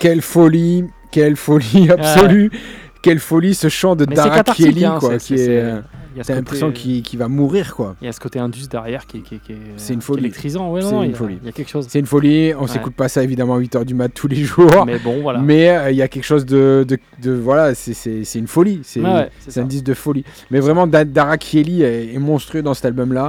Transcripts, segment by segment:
quelle folie absolue. Quelle folie ce chant de Dara Kelly, quoi, qui est... T'as l'impression qu'il va mourir, quoi. Il y a ce côté indus derrière qui c'est une folie. Qui est électrisant. Ouais, c'est une folie. Il y a quelque chose. C'est une folie. On s'écoute pas ça évidemment à 8h du mat tous les jours. Mais bon, voilà. Mais il y a quelque chose de voilà, c'est une folie. C'est un disque de folie. Mais vraiment, Dara Kelly est monstrueux dans cet album-là.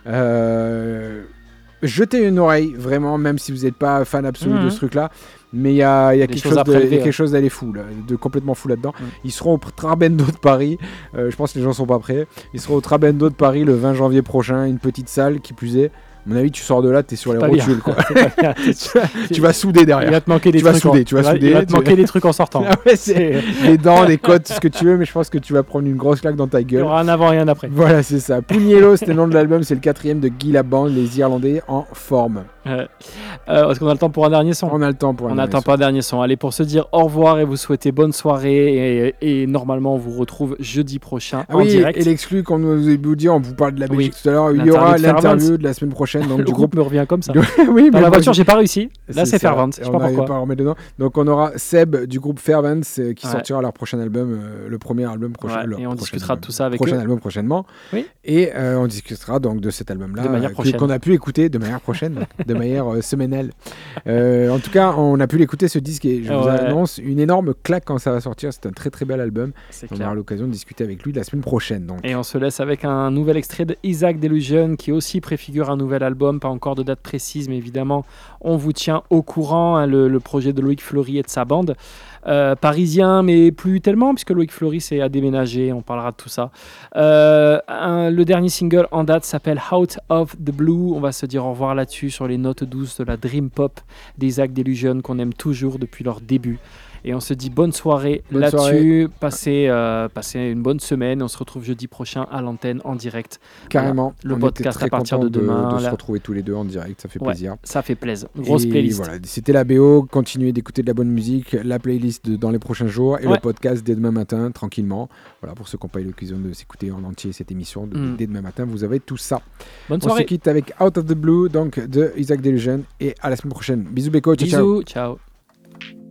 Jetez une oreille, vraiment, même si vous n'êtes pas fan absolu de ce truc-là. Mais il y a quelque chose d'aller fou, là, de complètement fou là-dedans. Ils seront au Trabendo de Paris. Je pense que les gens sont pas prêts. Ils seront au Trabendo de Paris le 20 janvier prochain. Une petite salle qui plus est. À mon avis, tu sors de là, t'es sur les rotules, quoi. Tu vas souder derrière. Il va te manquer des trucs. Il va te manquer des trucs en sortant. C'est les dents, les côtes, ce que tu veux, mais je pense que tu vas prendre une grosse claque dans ta gueule. Il y aura un avant et un après. Voilà, c'est ça. Pugnello, c'était le nom de l'album, c'est le 4e de Guy Laband, les Irlandais en forme. Est-ce qu'on a le temps pour un dernier son ? On a le temps pour un dernier son. On n'attend pas un dernier son. Allez, pour se dire au revoir et vous souhaiter bonne soirée. Et normalement, on vous retrouve jeudi prochain en direct. Et l'exclu qu'on nous dit, on vous parle de la Belgique tout à l'heure. Il y aura l'interview de la semaine prochaine. Donc, le groupe me revient comme ça. Oui, dans la voiture, j'ai pas réussi. Là, c'est Fervent. Je sais pas pourquoi. Pas remettre dedans. Donc, on aura Seb du groupe Fervent qui sortira leur prochain album, le premier album prochain. Et on discutera de tout ça avec eux. Prochain album prochainement. Et on discutera donc de cet album-là qu'on a pu écouter de manière prochaine, de manière semaine. En tout cas, on a pu l'écouter ce disque et je vous annonce une énorme claque quand ça va sortir. C'est un très très bel album. On aura l'occasion de discuter avec lui la semaine prochaine. Donc. Et on se laisse avec un nouvel extrait de Isaac Delusion qui aussi préfigure un nouvel album, pas encore de date précise, mais évidemment, on vous tient au courant. Le projet de Loïc Fleury et de sa bande. Parisien, mais plus tellement, puisque Loïc Fleury a déménagé, on parlera de tout ça. Le dernier single en date s'appelle Out of the Blue. On va se dire au revoir là-dessus, sur les notes douces de la Dream Pop d'Isaac Delusion qu'on aime toujours depuis leur début. Et on se dit bonne soirée là-dessus. Passez une bonne semaine. On se retrouve jeudi prochain à l'antenne en direct. Carrément. Le podcast à partir de demain. De se retrouver tous les deux en direct, ça fait plaisir. Ça fait plaisir. Grosse playlist. Voilà, c'était la BO. Continuez d'écouter de la bonne musique. La playlist dans les prochains jours et le podcast dès demain matin, tranquillement. Voilà, pour ceux qui n'ont pas eu l'occasion de s'écouter en entier cette émission, dès demain matin, vous avez tout ça. Bonne soirée. On se quitte avec Out of the Blue, donc de Isaac Delusion. Et à la semaine prochaine. Bisous, Beko. Bisous. Ciao.